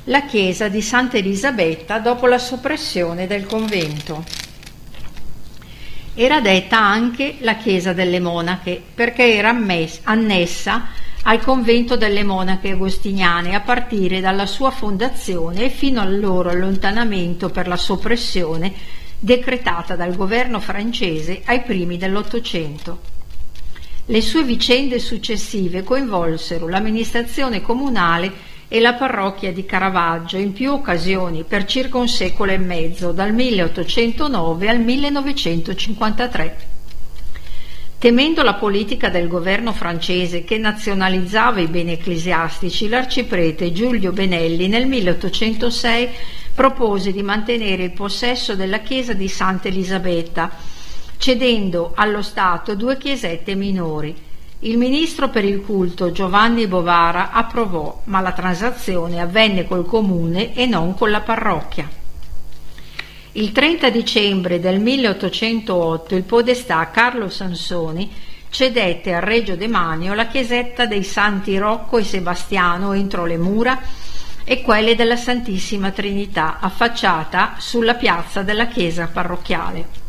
la chiesa di Santa Elisabetta dopo la soppressione del convento. Era detta anche la chiesa delle monache perché era annessa al convento delle monache agostiniane a partire dalla sua fondazione e fino al loro allontanamento per la soppressione decretata dal governo francese ai primi dell'Ottocento. Le sue vicende successive coinvolsero l'amministrazione comunale e la parrocchia di Caravaggio in più occasioni per circa un secolo e mezzo, dal 1809 al 1953. Temendo la politica del governo francese che nazionalizzava i beni ecclesiastici, l'arciprete Giulio Benelli nel 1806 propose di mantenere il possesso della chiesa di Santa Elisabetta, cedendo allo Stato 2 chiesette minori. Il ministro per il culto Giovanni Bovara approvò, ma la transazione avvenne col comune e non con la parrocchia. Il 30 dicembre del 1808 il podestà Carlo Sansoni cedette al Regio Demanio la chiesetta dei Santi Rocco e Sebastiano entro le mura e quelle della Santissima Trinità affacciata sulla piazza della chiesa parrocchiale.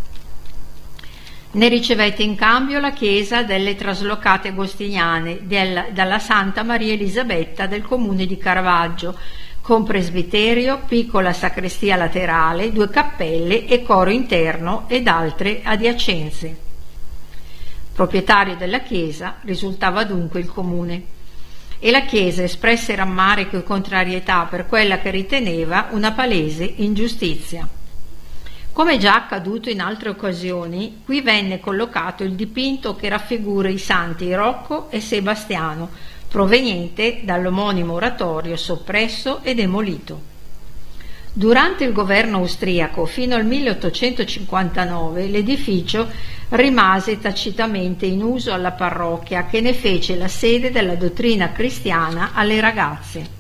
Ne ricevette in cambio la chiesa delle traslocate agostiniane dalla Santa Maria Elisabetta del comune di Caravaggio, con presbiterio, piccola sacrestia laterale, 2 cappelle e coro interno ed altre adiacenze. Proprietario della chiesa risultava dunque il comune, e la chiesa espresse rammarico e contrarietà per quella che riteneva una palese ingiustizia. Come già accaduto in altre occasioni, qui venne collocato il dipinto che raffigura i santi Rocco e Sebastiano, proveniente dall'omonimo oratorio soppresso e demolito. Durante il governo austriaco, fino al 1859, l'edificio rimase tacitamente in uso alla parrocchia, che ne fece la sede della dottrina cristiana alle ragazze.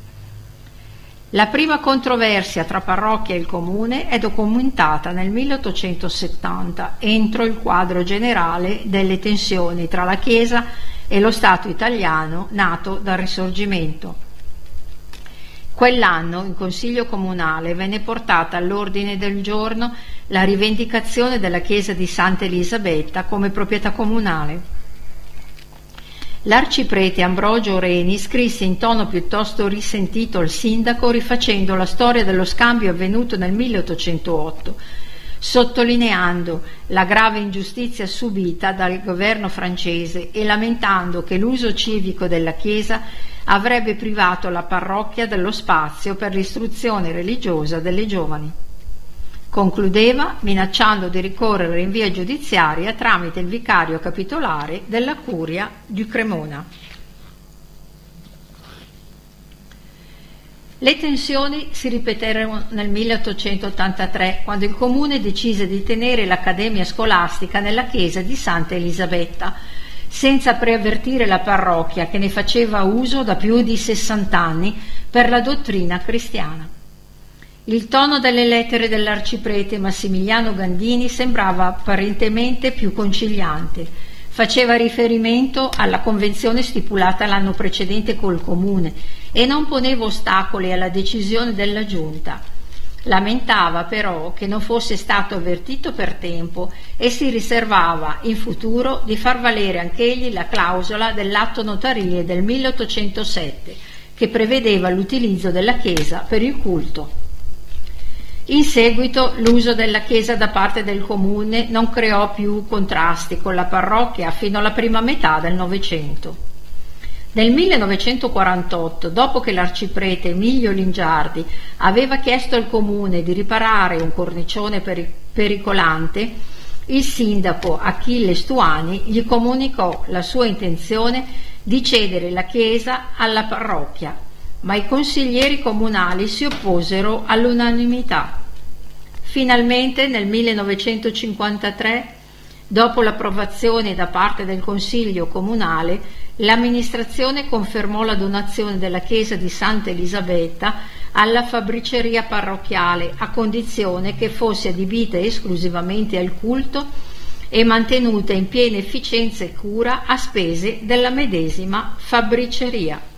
La prima controversia tra parrocchia e il comune è documentata nel 1870 entro il quadro generale delle tensioni tra la Chiesa e lo Stato italiano nato dal Risorgimento. Quell'anno in Consiglio Comunale venne portata all'ordine del giorno la rivendicazione della chiesa di Santa Elisabetta come proprietà comunale. L'arciprete Ambrogio Reni scrisse in tono piuttosto risentito al sindaco rifacendo la storia dello scambio avvenuto nel 1808, sottolineando la grave ingiustizia subita dal governo francese e lamentando che l'uso civico della chiesa avrebbe privato la parrocchia dello spazio per l'istruzione religiosa delle giovani. Concludeva minacciando di ricorrere in via giudiziaria tramite il vicario capitolare della curia di Cremona. Le tensioni si ripeterono nel 1883, quando il comune decise di tenere l'accademia scolastica nella chiesa di Santa Elisabetta, senza preavvertire la parrocchia che ne faceva uso da più di 60 anni per la dottrina cristiana. Il tono delle lettere dell'arciprete Massimiliano Gandini sembrava apparentemente più conciliante. Faceva riferimento alla convenzione stipulata l'anno precedente col comune e non poneva ostacoli alla decisione della giunta. Lamentava però che non fosse stato avvertito per tempo e si riservava in futuro di far valere anch'egli la clausola dell'atto notarile del 1807 che prevedeva l'utilizzo della chiesa per il culto. In seguito l'uso della chiesa da parte del comune non creò più contrasti con la parrocchia fino alla prima metà del Novecento. Nel 1948, dopo che l'arciprete Emilio Lingiardi aveva chiesto al comune di riparare un cornicione pericolante, il sindaco Achille Stuani gli comunicò la sua intenzione di cedere la chiesa alla parrocchia, ma i consiglieri comunali si opposero all'unanimità. Finalmente nel 1953, dopo l'approvazione da parte del Consiglio Comunale, l'amministrazione confermò la donazione della chiesa di Santa Elisabetta alla fabbriceria parrocchiale a condizione che fosse adibita esclusivamente al culto e mantenuta in piena efficienza e cura a spese della medesima fabbriceria.